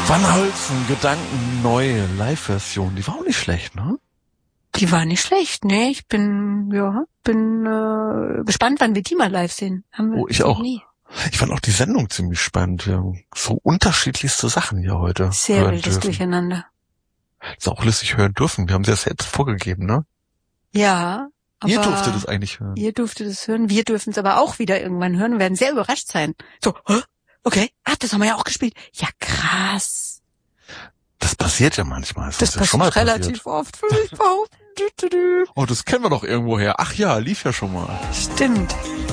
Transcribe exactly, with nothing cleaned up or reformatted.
Van Holzen, Gedanken, neue Live-Version. Die war auch nicht schlecht, ne? Die war nicht schlecht, ne? Ich bin, ja, bin äh, gespannt, wann wir die mal live sehen. Haben wir Oh, ich auch. Nie. Ich fand auch die Sendung ziemlich spannend. Wir haben so unterschiedlichste Sachen hier heute. Sehr wildes Durcheinander. Ist auch lässig hören dürfen. Wir haben sie ja selbst vorgegeben, ne? Ja. Aber ihr durftet es eigentlich hören. Ihr durftet es hören. Wir dürfen es aber auch wieder irgendwann hören und werden sehr überrascht sein. So, hä? Okay, ah, das haben wir ja auch gespielt. Ja, krass. Das passiert ja manchmal. Das, das ist ja passiert schon mal relativ passiert. oft, würde ich behaupten. Oh, das kennen wir doch irgendwoher. Ach ja, lief ja schon mal. Stimmt.